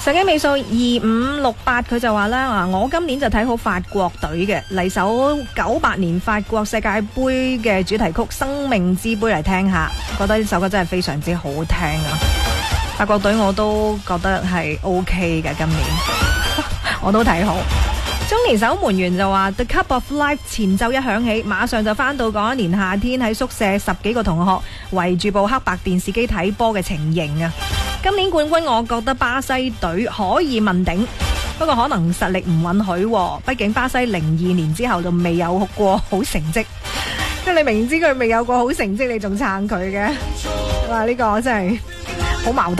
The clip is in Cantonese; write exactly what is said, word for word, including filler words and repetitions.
手機尾數二五六八，佢就話啦，我今年就睇好法國隊嘅嚟首九八年法國世界杯嘅主題曲《生命之杯》嚟聽下，覺得呢首歌真係非常之好聽啊！法國隊我都覺得係 OK 嘅，今年我都睇好。中年守門員就話 The Cup of Life 前奏一響起，馬上就翻到嗰一年夏天喺宿舍十幾個同學圍住部黑白電視機睇波嘅情形啊！今年冠軍我覺得巴西隊可以問鼎，不過可能實力唔允許，畢竟巴西零二年之後就未有過好成績，即係你明知佢未有過好成績，你仲撐佢嘅，哇！呢個真係好矛盾。